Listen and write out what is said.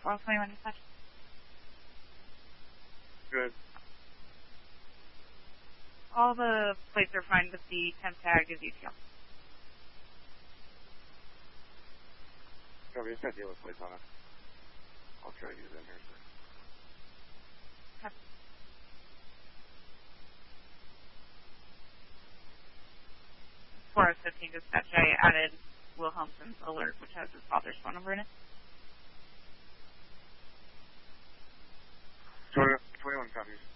421 dispatch. Good. All the plates are fine, but the temp tag is UTL. Copy, it's got dealer plates on it. I'll try to use it in here, sir. Okay. For 15 dispatch, I added Will Helmson's alert, which has his father's phone number in it. 21 copies.